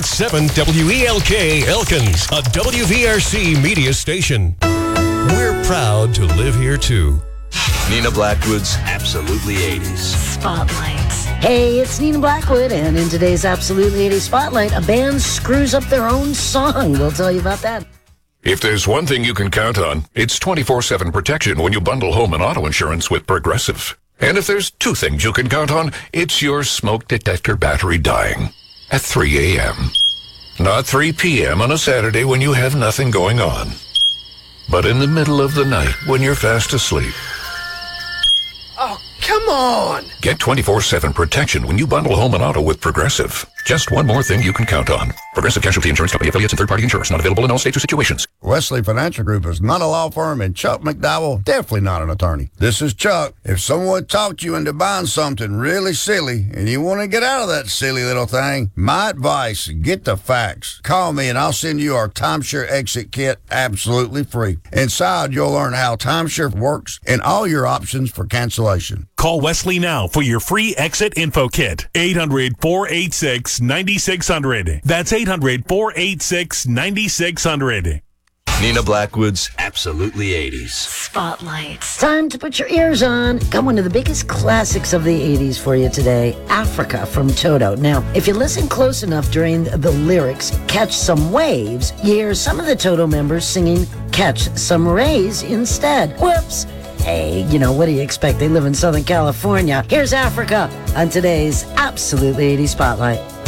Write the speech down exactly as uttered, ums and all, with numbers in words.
seven W E L K Elkins, a W V R C media station. We're proud to live here too. Nina Blackwood's Absolutely eighties. Spotlight. Hey, it's Nina Blackwood, and in today's Absolutely eighties Spotlight, a band screws up their own song. We'll tell you about that. If there's one thing you can count on, it's twenty-four seven protection when you bundle home and auto insurance with Progressive. And if there's two things you can count on, it's your smoke detector battery dying at three a.m. Not three p.m. on a Saturday when you have nothing going on, but in the middle of the night when you're fast asleep. Oh, come on! Get twenty-four seven protection when you bundle home and auto with Progressive. Just one more thing you can count on. Progressive Casualty Insurance Company affiliates and third-party insurance not available in all states or situations. Wesley Financial Group is not a law firm, and Chuck McDowell definitely not an attorney. This is Chuck. If someone talked you into buying something really silly and you want to get out of that silly little thing, my advice, get the facts. Call me and I'll send you our timeshare exit kit absolutely free. Inside, you'll learn how timeshare works and all your options for cancellation. Call Wesley now for your free exit info kit. eight hundred, four eight six, nine six zero zero. That's eight hundred, four eight six, nine six zero zero. Nina Blackwood's Absolutely eighties. Spotlight. Time to put your ears on. Got one of the biggest classics of the eighties for you today, Africa from Toto. Now, if you listen close enough during the lyrics, Catch Some Waves, you hear some of the Toto members singing Catch Some Rays instead. Whoops. Hey, you know, what do you expect? They live in Southern California. Here's Africa on today's Absolutely eighties Spotlight.